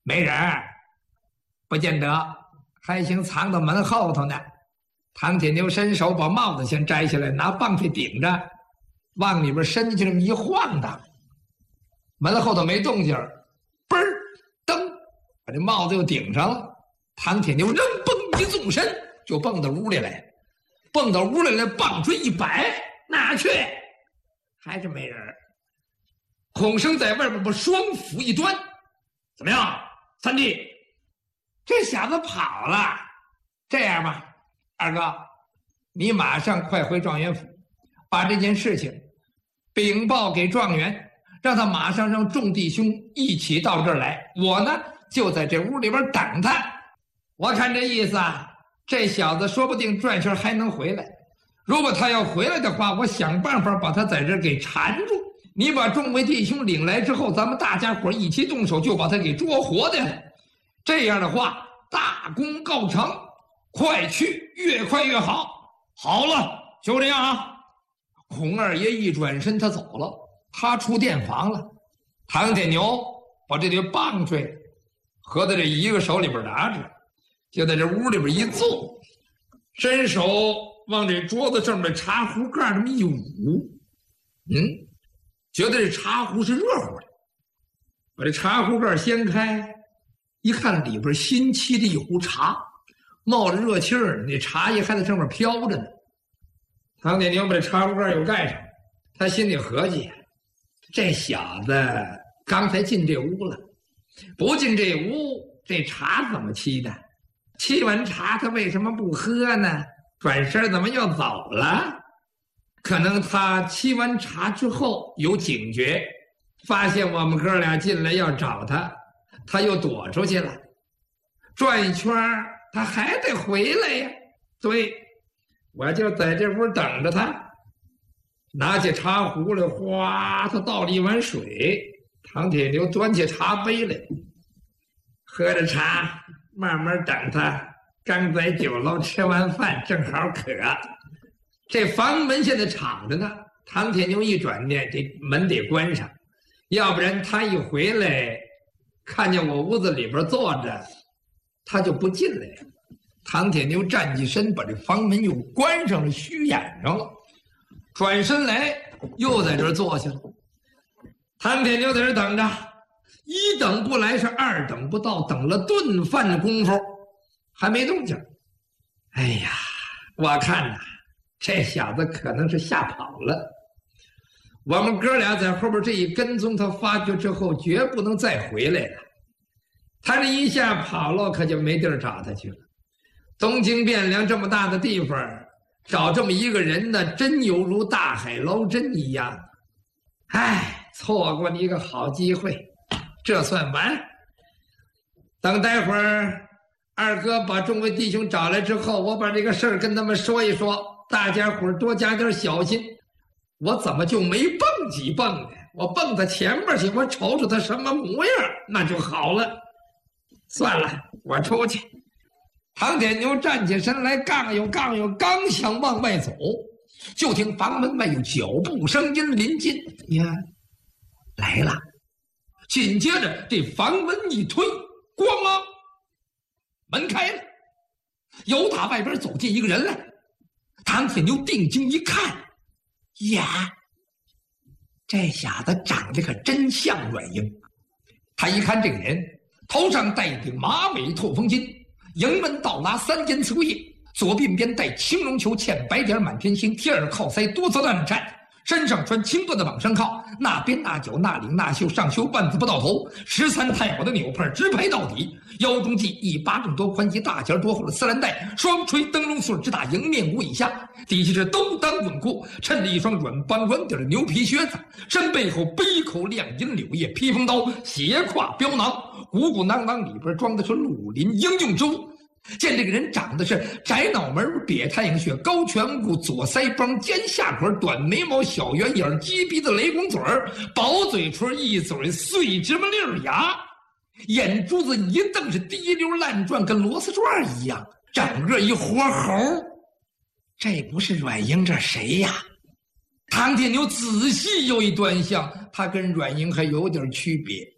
没人，不见得，还行藏到门后头呢。唐铁牛伸手把帽子先摘下来，拿棒槌顶着，往里边伸进去这么一晃荡，门后头没动静，嘣儿噔，把这帽子又顶上了。唐铁牛扔蹦一纵身就蹦到屋里来，蹦到屋里来，棒槌一摆，哪去？还是没人。孔生在外边把双斧一端，怎么样，三弟？这小子跑了。这样吧，二哥，你马上快回状元府，把这件事情禀报给状元，让他马上让众弟兄一起到这儿来。我呢，就在这屋里边等他。我看这意思啊，这小子说不定转圈还能回来。如果他要回来的话，我想办法把他在这儿给缠住。你把众位弟兄领来之后，咱们大家伙一起动手，就把他给捉活的。这样的话，大功告成，快去，越快越好。好了，就这样啊。孔二爷一转身，他走了，他出店房了。唐铁牛把这对棒槌合在这一个手里边拿着，就在这屋里边一坐，伸手往这桌子上面茶壶盖这么一捂，觉得这茶壶是热乎的，把这茶壶盖掀开，一看里边新沏的一壶茶，冒着热气儿，那茶叶还在上面飘着呢。唐铁牛把这茶壶盖又盖上，他心里合计，这小子刚才进这屋了，不进这屋，这茶怎么沏的？沏完茶他为什么不喝呢？转身怎么又走了？可能他沏完茶之后有警觉，发现我们哥俩进来要找他，他又躲出去了。转一圈他还得回来呀。对，我就在这屋等着他。拿起茶壶来，哗，他倒了一碗水。唐铁牛端起茶杯来，喝着茶，慢慢等他。刚在酒楼吃完饭，正好渴。这房门现在敞着呢，唐铁牛一转念，这门得关上，要不然他一回来，看见我屋子里边坐着，他就不进来了。唐铁牛站起身，把这房门又关上了，虚掩上了，转身来又在这儿坐下了。唐铁牛在这儿等着，一等不来是二等不到，等了顿饭的功夫还没动静。哎呀，我看呐，这小子可能是吓跑了。我们哥俩在后边这一跟踪，他发觉之后绝不能再回来了。他这一下跑了，可就没地儿找他去了。东京汴梁这么大的地方，找这么一个人呢，真犹如大海捞针一样。唉，错过了一个好机会，这算完。等待会儿二哥把众位弟兄找来之后，我把这个事儿跟他们说一说，大家伙多加点小心。我怎么就没蹦几蹦呢？我蹦到前面去，我瞅瞅他什么模样，那就好了。算了，我出去。唐铁牛站起身来，杠悠，刚想往外走，就听房门外有脚步声音临近。呀，来了！紧接着这房门一推，咣啷，门开了，由打外边走进一个人来。唐铁牛定睛一看，呀，这小子长得可真像阮英。他一看这个人，头上戴一顶马尾透风巾，迎门倒拉3间粗叶，左鬓边戴青绒球嵌白点满天星，贴耳靠腮多色乱颤，身上穿青缎的绑身靠，那边那角那领那袖，上修半字不到头，13太保的纽帕直排到底，腰中系1巴掌多宽及大弦多厚的丝兰带，双垂灯笼穗直打迎面骨以下，底下是兜裆稳固，衬了一双软邦软底的牛皮靴子，身背后背口亮银柳叶披风刀，斜挎标囊，鼓鼓囊囊里边装的是绿林应用粥。见这个人长得是窄脑门、瘪太阳穴、高颧骨、左腮帮、尖下颏、短眉毛、小圆眼、鸡鼻子、雷公嘴儿、薄嘴唇、一嘴碎芝麻粒牙，眼珠子一瞪是滴溜烂转，跟螺丝转一样，整个一活猴。这不是阮英，这谁呀？唐铁牛仔细又一端详，他跟阮英还有点区别。